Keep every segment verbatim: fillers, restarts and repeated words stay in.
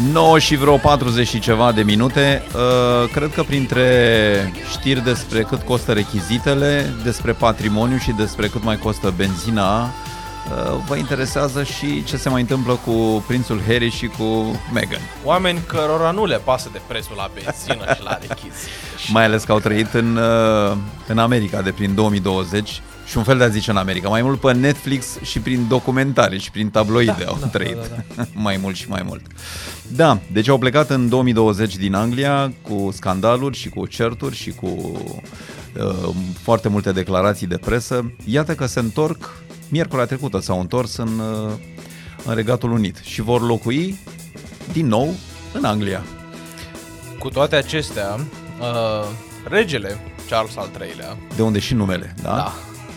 nouă și vreo patruzeci și ceva de minute. uh, Cred că printre știri despre cât costă rechizitele, despre patrimoniu și despre cât mai costă benzina, uh, vă interesează și ce se mai întâmplă cu prințul Harry și cu Meghan. Oameni cărora nu le pasă de prețul la benzină și la rechizite. Mai ales că au trăit în, uh, în America de prin două mii douăzeci. Și un fel de a zice în America, mai mult pe Netflix și prin documentare și prin tabloide da, au da, trăit, da, da, da. mai mult și mai mult. Da, deci au plecat în două mii douăzeci din Anglia cu scandaluri și cu certuri și cu uh, foarte multe declarații de presă. Iată că se întorc, miercurea trecută s-au întors în, uh, în Regatul Unit și vor locui din nou în Anglia. Cu toate acestea, uh, regele Charles al treilea, de unde și numele, da? Da.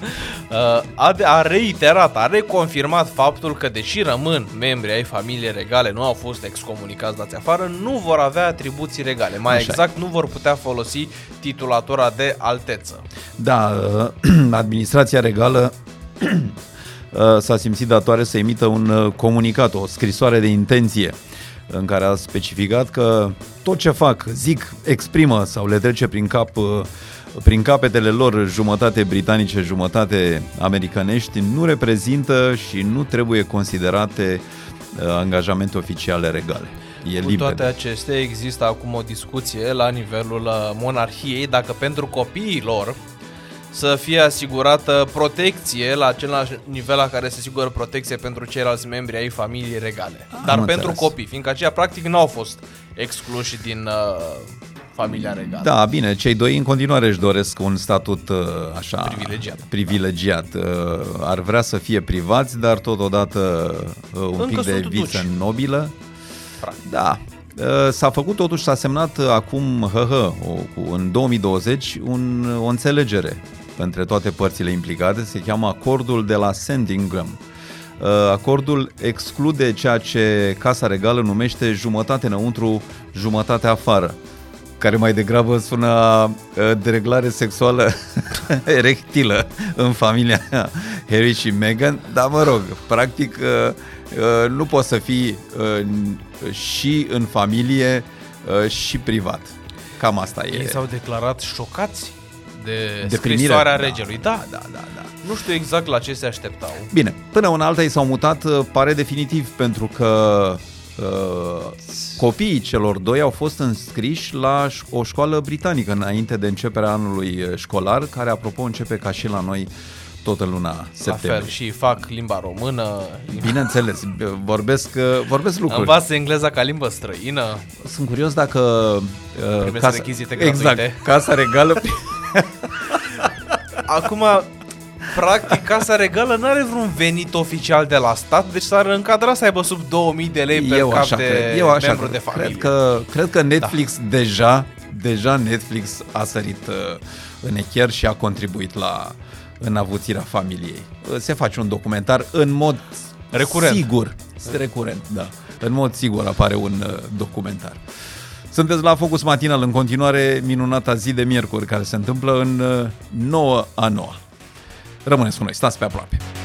A, a reiterat, a reconfirmat faptul că deși rămân membri ai familiei regale, nu au fost excomunicați, dați afară, nu vor avea atribuții regale. Mai Așa exact, e. nu vor putea folosi titulatura de alteță. Da, administrația regală s-a simțit datoare să emită un comunicat, o scrisoare de intenție în care a specificat că tot ce fac, zic, exprimă sau le trece prin cap prin capetele lor jumătate britanice, jumătate americanești, nu reprezintă și nu trebuie considerate uh, angajamente oficiale regale. E Cu limpede. toate acestea, există acum o discuție la nivelul monarhiei dacă pentru copiii lor să fie asigurată protecție la același nivel la care se asigură protecție pentru ceilalți membri ai familiei regale. Dar Am pentru înțeles. copii, fiindcă aceia practic nu au fost excluși din uh, familia regală. Da, bine, cei doi în continuare își doresc un statut uh, așa privilegiat. privilegiat. Uh, ar vrea să fie privați, dar totodată uh, un Încă pic de sunt viță duci. nobilă. Practic. Da. Uh, s-a făcut totuși, s-a semnat acum, hă, hă, o, în două mii douăzeci, un, o înțelegere între toate părțile implicate, se cheamă Acordul de la Sandringham. Uh, acordul exclude ceea ce Casa Regală numește jumătate înăuntru, jumătate afară, care mai degrabă sună uh, dereglare sexuală erectilă în familia Harry și Meghan, dar mă rog, practic uh, uh, nu poți să fii uh, și în familie uh, și privat. Cam asta e. Ei s-au declarat șocați de, De scrisoarea primire? regelui. Da, da, da, da. Nu știu exact la ce se așteptau. Bine, până una alta i s-au mutat, pare definitiv, pentru că uh, copiii celor doi au fost înscriși la o școală britanică înainte de începerea anului școlar, care, apropo, începe ca și la noi tot în luna septembrie. La fel, și fac limba română. Bineînțeles, vorbesc, vorbesc lucruri. Învață engleza ca limbă străină. Sunt curios dacă uh, casa, rechizite gratuite. Exact, Casa Regală. Acum, practic, Casa Regală nu are vreun venit oficial de la stat, deci s-ar încadra să aibă sub două mii de lei pe Eu cap așa de cred. Eu așa membru cred. de familie. Cred că, cred că Netflix da. deja, deja Netflix a sărit uh, în echer și a contribuit la înavuțirea familiei. Se face un documentar în mod recurent. sigur. Recurent, da. În mod sigur apare un uh, documentar. Sunteți la Focus Matinal, în continuare minunata zi de miercuri care se întâmplă în uh, nouă a noua. Rămâneți cu noi, stați pe aproape.